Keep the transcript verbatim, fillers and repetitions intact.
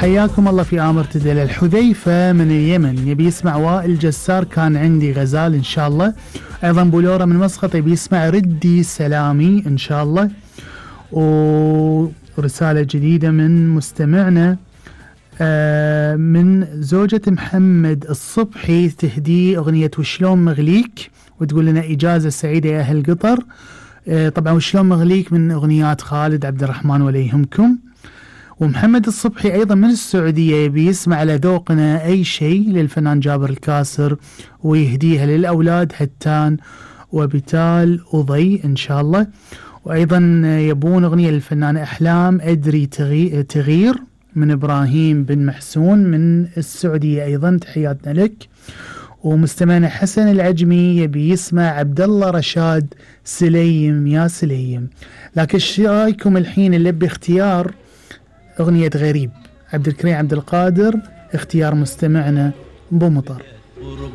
حياكم الله في آمر تدل. الحذيفة من اليمن يبي يسمع وائل جسار كان عندي غزال إن شاء الله. أيضا بولورة من مسقط يبي يسمع ردي سلامي إن شاء الله. ورسالة جديدة من مستمعنا آه من زوجة محمد الصبحي تهدي أغنية وشلون مغليك وتقول لنا إجازة سعيدة يا أهل قطر. آه طبعا وشلون مغليك من أغنيات خالد عبد الرحمن ولا يهمكم. ومحمد الصبحي أيضا من السعودية يبي يسمع على ذوقنا أي شيء للفنان جابر الكاسر ويهديها للأولاد هتان وبتال وضي إن شاء الله. وأيضا يبون أغنية للفنان أحلام أدري تغير من إبراهيم بن محسون من السعودية أيضا تحياتنا لك. ومستمعنا حسن العجمي يبي يسمع عبد الله رشاد سليم يا سليم. لكن ايش رايكم الحين اللي باختيار أغنية غريب عبد الكريم عبد القادر اختيار مستمعنا بمطر.